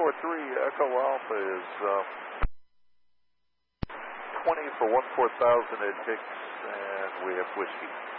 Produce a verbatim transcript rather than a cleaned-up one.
four three Echo Alpha is uh, twenty for one four thousand at Hicks, and we have whiskey.